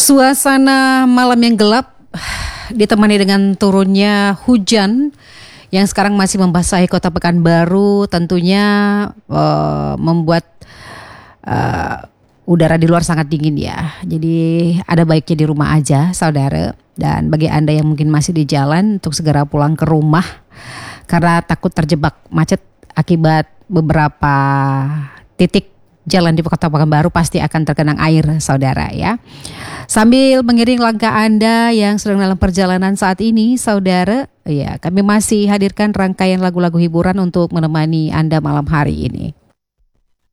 Suasana malam yang gelap ditemani dengan turunnya hujan yang sekarang masih membasahi kota Pekanbaru tentunya membuat udara di luar sangat dingin ya. Jadi ada baiknya di rumah aja saudara. Dan bagi Anda yang mungkin masih di jalan untuk segera pulang ke rumah karena takut terjebak macet akibat beberapa titik jalan di Kota Pekanbaru pasti akan tergenang air saudara ya. Sambil mengiring langkah Anda yang sedang dalam perjalanan saat ini saudara, ya kami masih hadirkan rangkaian lagu-lagu hiburan untuk menemani Anda malam hari ini.